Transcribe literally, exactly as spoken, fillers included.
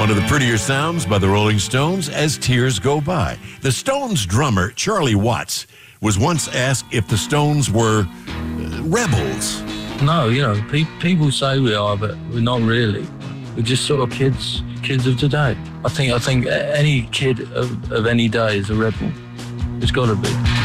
One of the prettier sounds by the Rolling Stones, As Tears Go By. The Stones drummer, Charlie Watts, was once asked if the Stones were uh, rebels. No, you know, pe- people say we are, but we're not really. We're just sort of kids, kids of today. I think I think any kid of, of any day is a rebel. It's got to be.